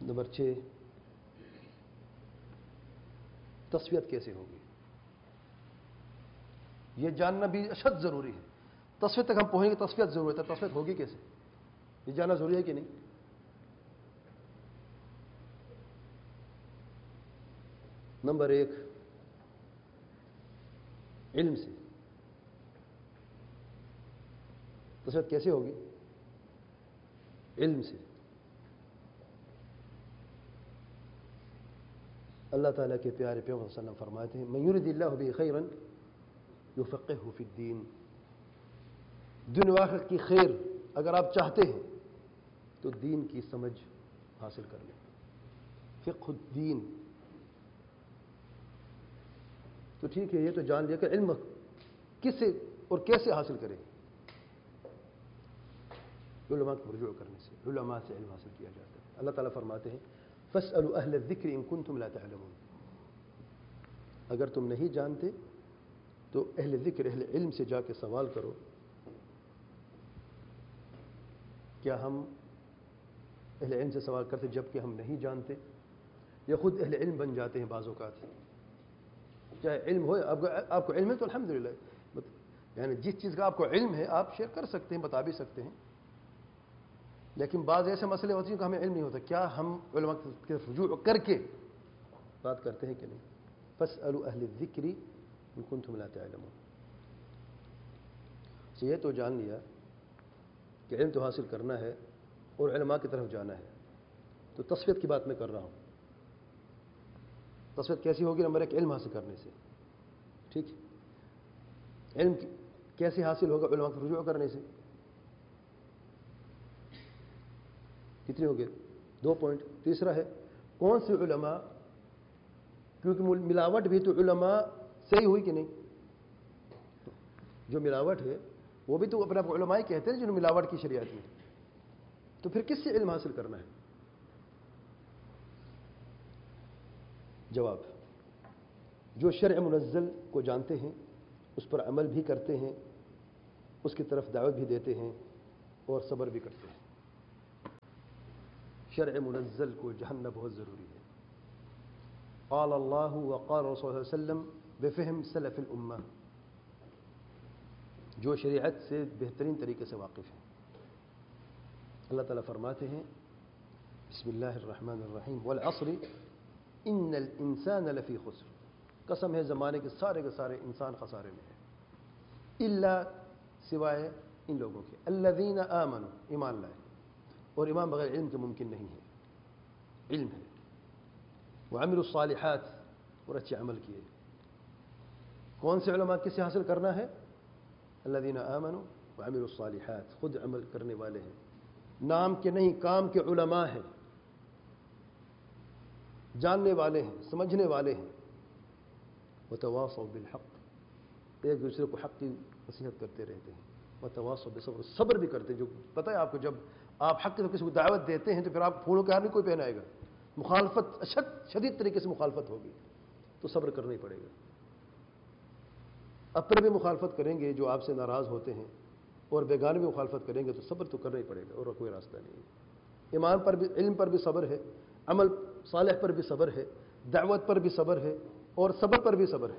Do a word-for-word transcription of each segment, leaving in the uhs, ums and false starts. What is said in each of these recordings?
Number چھ، تصفیت کیسے ہوگی؟ یہ جاننا بھی اشد ضروری ہے. تصفیت تک ہم پہنچیں گے، تصفیت ضرورت ہے. تصفیت ہوگی کیسے؟ یہ جاننا ضروری ہے کہ نہیں؟ نمبر ایک، علم سے. تصفیت کیسے ہوگی؟ علم سے. اللہ تعالیٰ کے پیارے پیغمبر صلی اللہ علیہ وسلم فرماتے ہیں: من یرد اللہ بہ خیرا یفقہہ فی الدین. دنیا و آخرت کی خیر اگر آپ چاہتے ہیں تو دین کی سمجھ حاصل کر لیں. فقہ الدین. تو ٹھیک ہے، یہ تو جان لیا کہ علم کس سے اور کیسے حاصل کریں. علماء کو رجوع کرنے سے، علماء سے علم حاصل کیا جاتا ہے. اللہ تعالیٰ فرماتے ہیں: فاسألوا اہل الذکر ان کنتم لا تعلمون. اگر تم نہیں جانتے تو اہل ذکر، اہل علم سے جا کے سوال کرو. کیا ہم اہل علم سے سوال کرتے جب کہ ہم نہیں جانتے، یا خود اہل علم بن جاتے ہیں بعض اوقات؟ چاہے علم ہو، آپ کو آپ کو علم ہے تو الحمدللہ، یعنی جس چیز کا آپ کو علم ہے آپ شیئر کر سکتے ہیں، بتا بھی سکتے ہیں. لیکن بعض ایسے مسئلے ہوتے ہیں کہ ہمیں علم نہیں ہوتا. کیا ہم علماء کے رجوع کر کے بات کرتے ہیں کہ نہیں؟ فاسألوا اہل الذکر ان کنتم لا تعلمون. تو یہ تو جان لیا کہ علم تو حاصل کرنا ہے اور علماء کی طرف جانا ہے. تو تصفیت کی بات میں کر رہا ہوں. تصفیت کیسی ہوگی؟ نمبر ایک، علم حاصل کرنے سے. ٹھیک ہے، علم کیسے حاصل ہوگا؟ علماء کی رجوع کرنے سے. کتنے ہو گئے؟ دو پوائنٹ. تیسرا ہے کون سے علماء، کیونکہ ملاوٹ بھی تو علماء سے ہی ہوئی کہ نہیں؟ جو ملاوٹ ہے وہ بھی تو اپنے آپ کو علماء ہی کہتے ہیں جنہوں ملاوٹ کی شریعت میں. تو پھر کس سے علم حاصل کرنا ہے؟ جواب: جو شرع منزل کو جانتے ہیں، اس پر عمل بھی کرتے ہیں، اس کی طرف دعوت بھی دیتے ہیں اور صبر بھی کرتے ہیں. شرع منزل کو جاننا بہت ضروری ہے. قال اللہ وقال رسول اللہ صلی اللہ علیہ وسلم بفہم سلف الامہ. جو شریعت سے بہترین طریقے سے واقف ہیں. اللہ تعالیٰ فرماتے ہیں: بسم اللہ الرحمن الرحیم والعصر ان الانسان لفی خسر. قسم ہے زمانے کے سارے کے سارے انسان خسارے میں ہے، الا سوائے ان لوگوں کے، الذین آمنوا، ایمان لائے. اور ایمان بغیر علم کے ممکن نہیں ہے. علم ہے. وعملوا الصالحات، اور اچھے عمل کیے. کون سے علماء کس سے حاصل کرنا ہے؟ الذین آمنوا وعملوا الصالحات. خود عمل کرنے والے ہیں، نام کے نہیں کام کے علماء ہیں، جاننے والے ہیں، سمجھنے والے ہیں. وتواصوا بالحق، ایک دوسرے کو حق کی نصیحت کرتے رہتے ہیں. وتواصوا بالصبر، صبر بھی کرتے ہیں. جو پتہ ہے آپ کو، جب آپ حق کی طرف کسی کو دعوت دیتے ہیں تو پھر آپ پھولوں کے ہار نہیں کوئی پہنائے گا. مخالفت اشد شدید طریقے سے مخالفت ہوگی تو صبر کرنا ہی پڑے گا. اپنے بھی مخالفت کریں گے جو آپ سے ناراض ہوتے ہیں، اور بیگانے بھی مخالفت کریں گے تو صبر تو کرنا ہی پڑے گا، اور کوئی راستہ نہیں ہے. ایمان پر بھی، علم پر بھی صبر ہے، عمل صالح پر بھی صبر ہے، دعوت پر بھی صبر ہے، اور صبر پر بھی صبر ہے.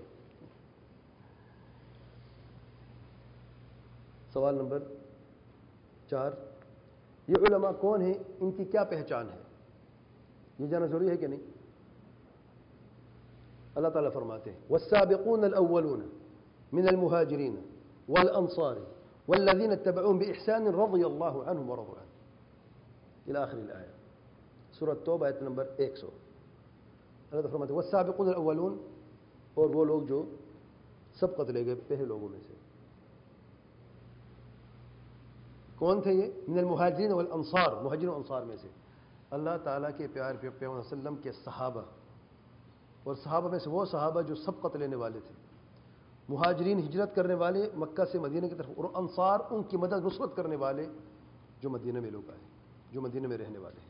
سوال نمبر چار، یہ علماء کون ہیں؟ ان کی کیا پہچان ہے؟ یہ جاننا ضروری ہے کہ نہیں؟ اللہ تعالیٰ فرماتے ہیں: والسابقون الاولون من المهاجرين والانصار والذين اتبعوهم باحسان رضي الله عنهم ورضوا عنه الى اخر الايه. سورۃ توبہ آیت نمبر ایک سو. اللہ تعالیٰ فرماتے ہیں: والسابقون الاولون، اور وہ لوگ جو سبقت لے گئے پہلے لوگوں میں سے. کون تھے یہ؟ من المہاجرین والانصار، مہاجرین و انصار میں سے. اللہ تعالیٰ کے پیارے پیغمبر صلی اللہ علیہ وسلم کے صحابہ، اور صحابہ میں سے وہ صحابہ جو سبقت لینے والے تھے. مہاجرین ہجرت کرنے والے مکہ سے مدینہ کی طرف، اور انصار ان کی مدد نصرت کرنے والے جو مدینہ میں لوگ آئے، جو مدینہ میں رہنے والے ہیں.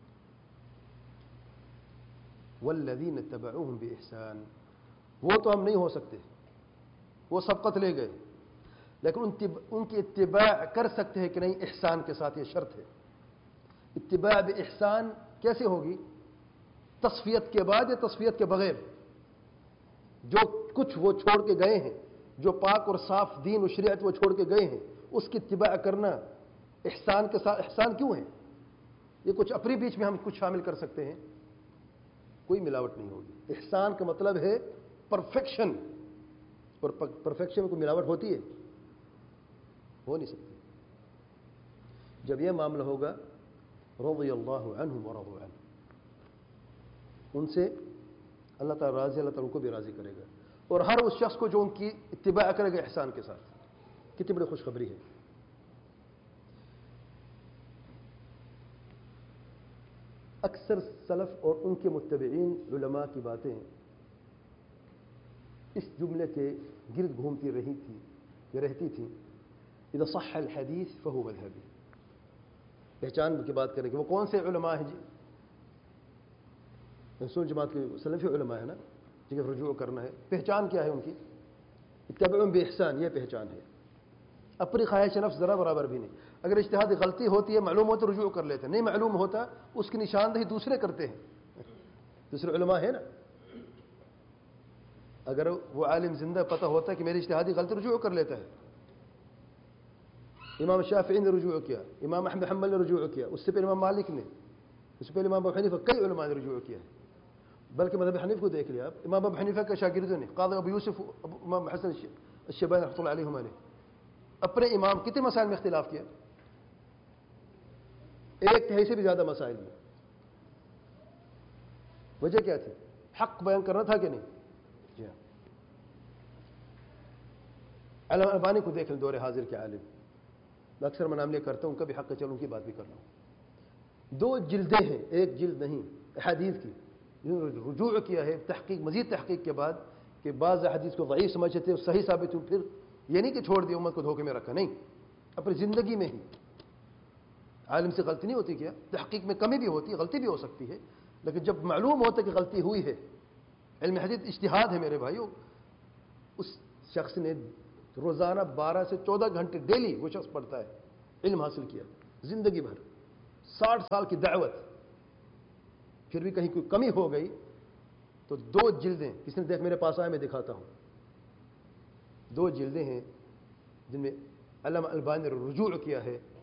والذین اتبعوہم باحسان، وہ تو ہم نہیں ہو سکتے، وہ سبقت لے گئے، لیکن ان کی اتباع کر سکتے ہیں کہ نہیں؟ احسان کے ساتھ. یہ شرط ہے. اتباع باحسان کیسے ہوگی؟ تصفیت کے بعد یا تصفیت کے بغیر؟ جو کچھ وہ چھوڑ کے گئے ہیں، جو پاک اور صاف دین و شریعت وہ چھوڑ کے گئے ہیں، اس کی اتباع کرنا احسان کے ساتھ احسان کیوں ہے؟ یہ کچھ اپنے بیچ میں ہم کچھ شامل کر سکتے ہیں، کوئی ملاوٹ نہیں ہوگی۔ احسان کا مطلب ہے پرفیکشن، اور پرفیکشن میں کوئی ملاوٹ ہوتی ہے؟ ہو نہیں سکتی۔ جب یہ معاملہ ہوگا رضی اللہ عنہم ورضوا عنہ، ان سے اللہ تعالیٰ راضی، اللہ تعالیٰ ان کو بھی راضی کرے گا، اور ہر اس شخص کو جو ان کی اتباع کرے گا احسان کے ساتھ۔ کتنی بڑی خوشخبری ہے۔ اکثر سلف اور ان کے متبعین علماء کی باتیں اس جملے کے گرد گھومتی رہی تھی یا رہتی تھیں، اذا صح الحدیث فهو مذهبی۔ پہچان کی بات کریں کہ وہ کون سے علماء ہیں؟ جی رسول جماعت کے سلفی علماء ہے نا، جن کا رجوع کرنا ہے۔ پہچان کیا ہے ان کی؟ اتبعوا باحسان، یہ پہچان ہے۔ اپنی خواہش نفس ذرا برابر بھی نہیں۔ اگر اجتہادی غلطی ہوتی ہے، معلوم ہوتا، رجوع کر لیتے ہیں، نہیں معلوم ہوتا اس کی نشاندہی دوسرے کرتے ہیں، دوسرے علماء ہے نا۔ اگر وہ عالم زندہ پتہ ہوتا ہے کہ میری اجتہادی غلطی، رجوع کر لیتا ہے۔ امام شافعی نے رجوع کیا، امام احمد حنبل نے رجوع کیا، اس سے پہلے امام مالک نے، اس سے پہلے امام ابو حنیفہ، کئی علماء نے رجوع کیا ہے۔ بلکہ مذہب حنیف کو دیکھ لیا آپ، امام ابو حنیفہ کے شاگردوں نے، قاضی ابو یوسف، امام حسن الشیبانی رحمۃ اللہ علیہما نے اپنے امام کتنے مسائل میں اختلاف کیا؟ ایک تہائی سے بھی زیادہ مسائل میں۔ وجہ کیا تھی؟ حق بیان کرنا تھا کہ نہیں؟ جی ہاں۔ علامہ البانی کو دیکھ لیں، دور حاضر کے عالم، میں اکثر میں نام لے کرتا ہوں، ان کا بھی حق ہے، چلو ان کی بات بھی کر رہا ہوں۔ دو جلدیں ہیں، ایک جلد نہیں، احادیث کی، رجوع کیا ہے تحقیق، مزید تحقیق کے بعد کہ بعض حدیث کو ضعیف سمجھتے تھے، صحیح ثابت ہوئی، پھر یہ نہیں کہ چھوڑ دیا، امت کو دھوکے میں رکھا، نہیں، اپنی زندگی میں ہی۔ عالم سے غلطی نہیں ہوتی کیا؟ تحقیق میں کمی بھی ہوتی ہے، غلطی بھی ہو سکتی ہے، لیکن جب معلوم ہوتا ہے کہ غلطی ہوئی ہے، علم حدیث اجتہاد ہے میرے بھائیو، اس شخص نے روزانہ بارہ سے چودہ گھنٹے ڈیلی وہ شخص پڑھتا ہے، علم حاصل کیا زندگی بھر، ساٹھ سال کی دعوت، پھر بھی کہیں کوئی کمی ہو گئی تو دو جلدیں، کس نے دیکھ میرے پاس آئے، میں دکھاتا ہوں، دو جلدیں ہیں جن میں علامہ البانی نے رجوع کیا ہے